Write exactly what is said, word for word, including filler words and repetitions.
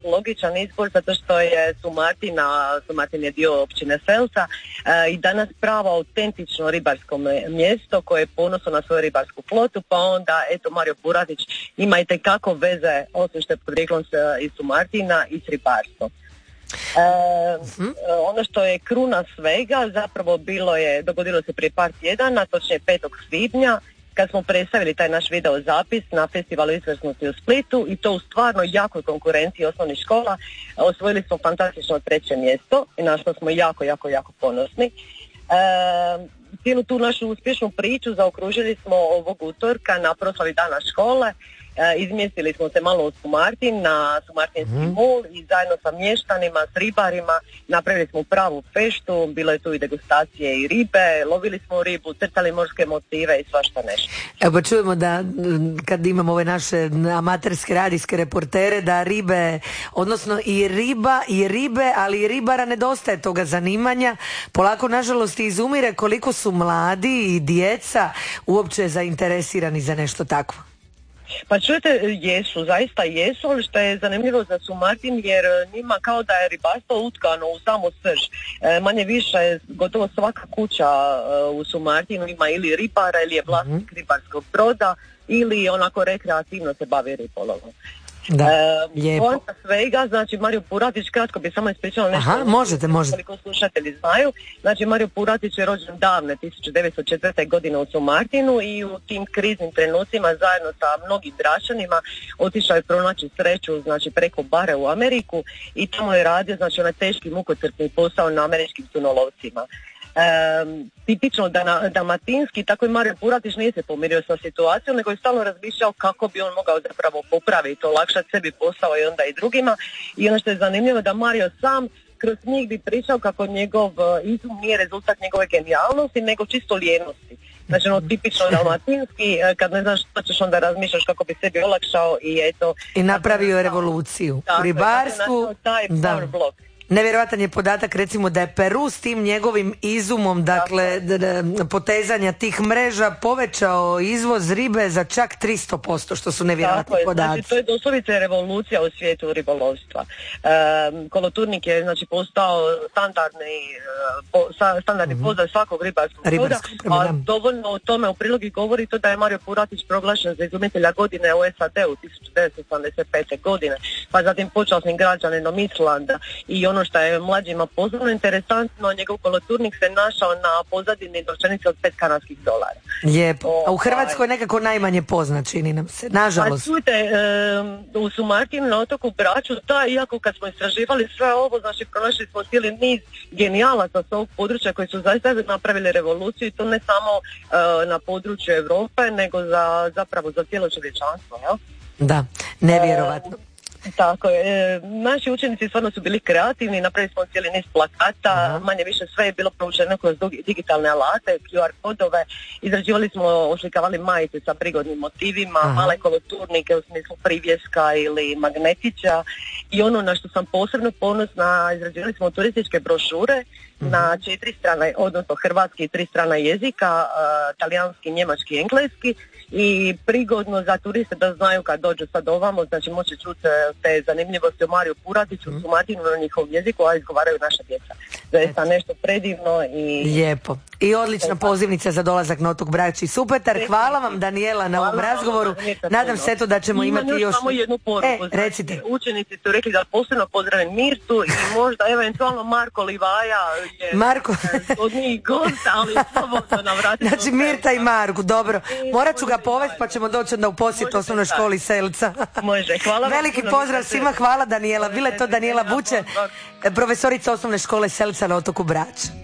logičan izbor zato što je Sumartina, Sumartin je dio općine Selca e, i danas pravo autentično ribarsko mjesto koje je ponosno na svoju ribarsku flotu, pa onda eto Mario Puratić ima i tekako veze, osim što je podrijeklom iz Sumartina, i s ribarstvom. E, uh-huh. Ono što je kruna svega zapravo bilo je, dogodilo se prije par tjedana, točnije petog svibnja, kad smo predstavili taj naš video zapis na festivalu izvrsnosti u Splitu i to u stvarno jakoj konkurenciji osnovnih škola. Osvojili smo fantastično treće mjesto i na što smo jako, jako, jako ponosni. E, cijelu tu našu uspješnu priču zaokružili smo ovog utorka na proslavi dana škole. E, izmjestili smo se malo u Sumartin, na Sumartinski mm. mol i zajedno sa mještanima, s ribarima napravili smo pravu feštu, bilo je tu i degustacije i ribe, lovili smo ribu, crtali morske motive i svašta nešto. Evo čujemo da kad imamo ove naše amaterske radijske reportere da ribe, odnosno i riba i ribe, ali i ribara nedostaje toga zanimanja, polako nažalost izumire. Koliko su mladi i djeca uopće zainteresirani za nešto takvo? Pa čujete, jesu, zaista jesu, ali što je zanimljivo za Sumartin jer njima kao da je ribarstvo utkano u samu srž. E, manje više gotovo svaka kuća e, u Sumartinu ima ili ribara ili je vlasnik mm-hmm. ribarskog broda ili onako rekreativno se bavi ribolovom. Da, lijepo. Poanta svega, znači Mario Puratić, kratko bi samo ispričala nešto. Aha, možete, možete. Koliko slušatelji znaju. Znači Mario Puratić je rođen davne tisuću devetsto četvrte. godine u Sumartinu i u tim kriznim trenucima zajedno sa mnogim braćanima otišao je pronaći sreću, znači preko bare u Ameriku i tamo je radio, znači onaj teški mukotrpni posao na američkim tunolovcima. E, tipično da dalmatinski, tako i Mario Puratić nije se pomirio sa situacijom, nego je stalno razmišljao kako bi on mogao zapravo popraviti, olakšati sebi posao i onda i drugima. I ono što je zanimljivo da Mario sam kroz njih bi pričao kako njegov izum nije rezultat njegove genijalnosti, nego čisto lijenosti. Znači ono tipično dalmatinski, kad ne znaš što ćeš onda razmišljaš kako bi sebi olakšao i eto. I napravio revoluciju u ribarstvu. Taj power block. Nevjerojatan je podatak recimo da je Peru s tim njegovim izumom, dakle d- d- potezanja tih mreža povećao izvoz ribe za čak tristo posto, što su nevjerojatni je, podaci. Znači, to je doslovce revolucija u svijetu ribolovstva. E, koloturnik je znači postao standardni, po, standardni mm-hmm. pozdrav svakog ribarskog broda, a dovoljno o tome u prilogi govori to da je Mario Puratić proglašen za izumitelja godine u S A D-u tisuću devetsto osamdeset pete. godine, pa zatim počasnim građaninom Islanda i ono što je mlađima posebno interesantno, njegov koloturnik se našao na pozadini novčanice od pet kanadskih dolara. Lijepo. A u Hrvatskoj nekako najmanje poznat, čini nam se, nažalost. A čujte, e, u Sumartinu na otoku Braču, da, iako kad smo istraživali sve ovo, znači pronašli smo cijeli niz genijalaca s ovog područja koji su zaista napravili revoluciju i to ne samo e, na području Europe, nego za, zapravo za cijelo čovječanstvo, jel? Da, nevjerovatno. E, Tako je, e, naši učenici stvarno su bili kreativni, napravili smo cijeli niz plakata, aha, manje više sve je bilo proučeno kroz digitalne alate, Q R kodove, izrađivali smo, oslikavali majice sa prigodnim motivima, aha, male koloturnike u smislu privjeska ili magnetića i ono na što sam posebno ponosna, izrađivali smo turističke brošure, mm-hmm, na četiri strane, odnosno hrvatski i tri strana jezika, uh, talijanski, njemački i engleski i prigodno za turiste da znaju kad dođu sad ovamo, znači moći čuti te zanimljivosti o Mariju Puratiću, mm-hmm, Sumartinu na njihovom jeziku, a izgovaraju naša djeca. Zaista nešto predivno i... Lijepo. I odlična pozivnica za dolazak na otok Brač i Supetar. Hvala vam, Daniela, na ovom razgovoru. Nadam se eto da ćemo imati još... Imam još samo jednu poruku. E, recite. Znači, učenici su rekli da posebno pozdravim Mirtu i možda eventualno Marko Livaja je Marko. od njih gost, ali slobodno nam vratimo. Znači Mirta i Marku, dobro. Morat ću ga povesti pa ćemo doći onda u posjet osnovnoj školi Selca. Može, hvala vam. Veliki pozdrav svima, hvala Daniela. Bila je to Daniela Buče, profesorica osnovne škole Selca na otoku Brač.